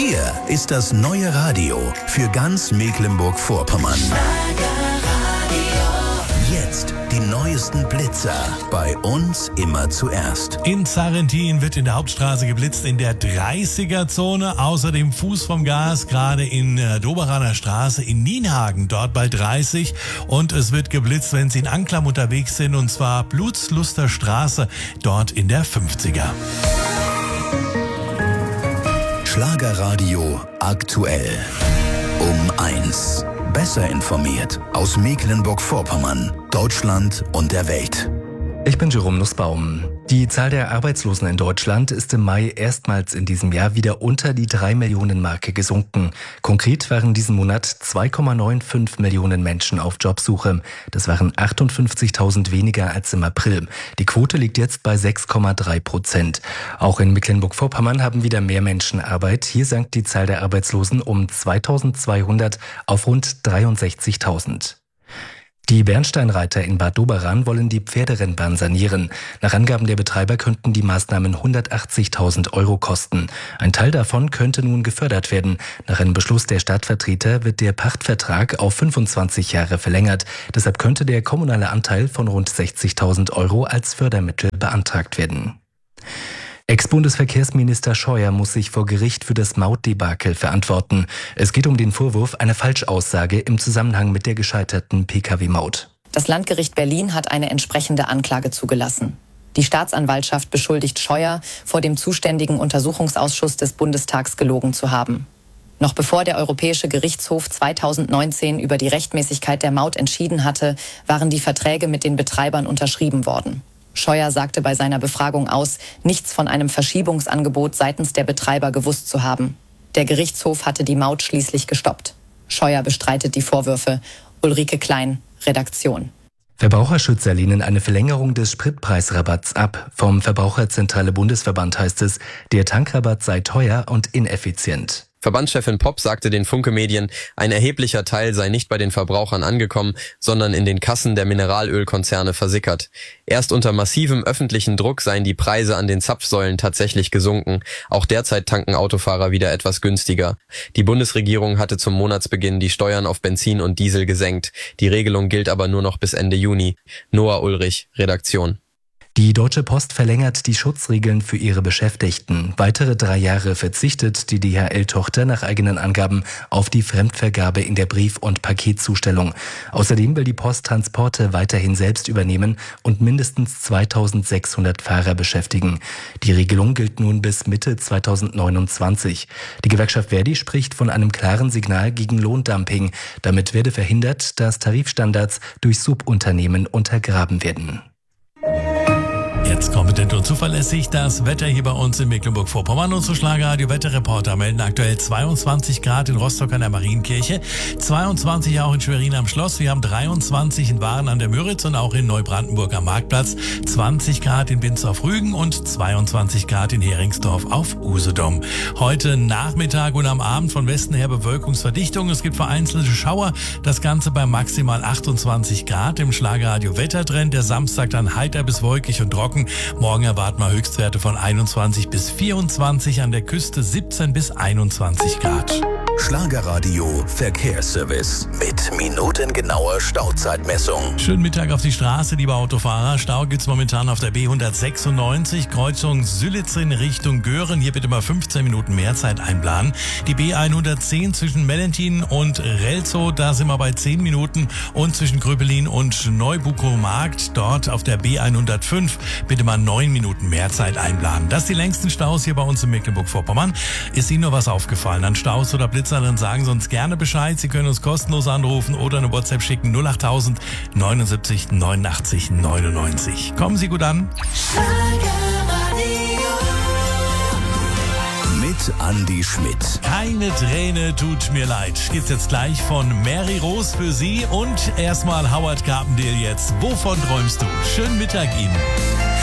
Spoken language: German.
Hier ist das neue Radio für ganz Mecklenburg-Vorpommern. Jetzt die neuesten Blitzer. Bei uns immer zuerst. In Zarrentin wird in der Hauptstraße geblitzt in der 30er-Zone. Außerdem Fuß vom Gas, gerade in Doberaner Straße in Nienhagen, dort bei 30. Und es wird geblitzt, wenn Sie in Anklam unterwegs sind, und zwar Blutsluster Straße, dort in der 50er. Schlagerradio aktuell. Um 1. Besser informiert aus Mecklenburg-Vorpommern, Deutschland und der Welt. Ich bin Jerome Nussbaum. Die Zahl der Arbeitslosen in Deutschland ist im Mai erstmals in diesem Jahr wieder unter die 3-Millionen-Marke gesunken. Konkret waren diesen Monat 2,95 Millionen Menschen auf Jobsuche. Das waren 58.000 weniger als im April. Die Quote liegt jetzt bei 6,3%. Auch in Mecklenburg-Vorpommern haben wieder mehr Menschen Arbeit. Hier sank die Zahl der Arbeitslosen um 2.200 auf rund 63.000. Die Bernsteinreiter in Bad Doberan wollen die Pferderennbahn sanieren. Nach Angaben der Betreiber könnten die Maßnahmen 180.000 € kosten. Ein Teil davon könnte nun gefördert werden. Nach einem Beschluss der Stadtvertreter wird der Pachtvertrag auf 25 Jahre verlängert. Deshalb könnte der kommunale Anteil von rund 60.000 € als Fördermittel beantragt werden. Ex-Bundesverkehrsminister Scheuer muss sich vor Gericht für das Mautdebakel verantworten. Es geht um den Vorwurf einer Falschaussage im Zusammenhang mit der gescheiterten Pkw-Maut. Das Landgericht Berlin hat eine entsprechende Anklage zugelassen. Die Staatsanwaltschaft beschuldigt Scheuer, vor dem zuständigen Untersuchungsausschuss des Bundestags gelogen zu haben. Noch bevor der Europäische Gerichtshof 2019 über die Rechtmäßigkeit der Maut entschieden hatte, waren die Verträge mit den Betreibern unterschrieben worden. Scheuer sagte bei seiner Befragung aus, nichts von einem Verschiebungsangebot seitens der Betreiber gewusst zu haben. Der Gerichtshof hatte die Maut schließlich gestoppt. Scheuer bestreitet die Vorwürfe. Ulrike Klein, Redaktion. Verbraucherschützer lehnen eine Verlängerung des Spritpreisrabatts ab. Vom Verbraucherzentrale Bundesverband heißt es, der Tankrabatt sei teuer und ineffizient. Verbandschefin Popp sagte den Funke-Medien, ein erheblicher Teil sei nicht bei den Verbrauchern angekommen, sondern in den Kassen der Mineralölkonzerne versickert. Erst unter massivem öffentlichen Druck seien die Preise an den Zapfsäulen tatsächlich gesunken. Auch derzeit tanken Autofahrer wieder etwas günstiger. Die Bundesregierung hatte zum Monatsbeginn die Steuern auf Benzin und Diesel gesenkt. Die Regelung gilt aber nur noch bis Ende Juni. Noah Ulrich, Redaktion. Die Deutsche Post verlängert die Schutzregeln für ihre Beschäftigten. Weitere 3 Jahre verzichtet die DHL-Tochter nach eigenen Angaben auf die Fremdvergabe in der Brief- und Paketzustellung. Außerdem will die Post Transporte weiterhin selbst übernehmen und mindestens 2.600 Fahrer beschäftigen. Die Regelung gilt nun bis Mitte 2029. Die Gewerkschaft Verdi spricht von einem klaren Signal gegen Lohndumping. Damit werde verhindert, dass Tarifstandards durch Subunternehmen untergraben werden. Jetzt kompetent und zuverlässig das Wetter hier bei uns in Mecklenburg-Vorpommern. Unsere Schlagerradio-Wetterreporter melden aktuell 22 Grad in Rostock an der Marienkirche, 22 auch in Schwerin am Schloss. Wir haben 23 in Waren an der Müritz und auch in Neubrandenburg am Marktplatz, 20 Grad in Binz auf Rügen und 22 Grad in Heringsdorf auf Usedom. Heute Nachmittag und am Abend von Westen her Bewölkungsverdichtung. Es gibt vereinzelte Schauer, das Ganze bei maximal 28 Grad im Schlagerradio-Wettertrend. Der Samstag dann heiter bis wolkig und trocken. Morgen erwarten wir Höchstwerte von 21 bis 24, an der Küste 17 bis 21 Grad. Schlagerradio Verkehrsservice mit minutengenauer Stauzeitmessung. Schönen Mittag auf die Straße, liebe Autofahrer. Stau gibt's momentan auf der B196, Kreuzung Sülitz in Richtung Göhren. Hier bitte mal 15 Minuten mehr Zeit einplanen. Die B110 zwischen Mellentin und Relzow, da sind wir bei 10 Minuten. Und zwischen Kröpelin und Neubukow-Markt, dort auf der B105, bitte mal 9 Minuten mehr Zeit einplanen. Das sind die längsten Staus hier bei uns in Mecklenburg-Vorpommern. Ist Ihnen noch was aufgefallen an Staus oder Blitzer? Dann sagen Sie uns gerne Bescheid. Sie können uns kostenlos anrufen oder eine WhatsApp schicken 08000 79 89 99. Kommen Sie gut an. Mit Andi Schmidt. Keine Träne tut mir leid. Gibt's jetzt gleich von Mary Rose für Sie und erstmal Howard Carpendale jetzt. Wovon träumst du? Schönen Mittag Ihnen.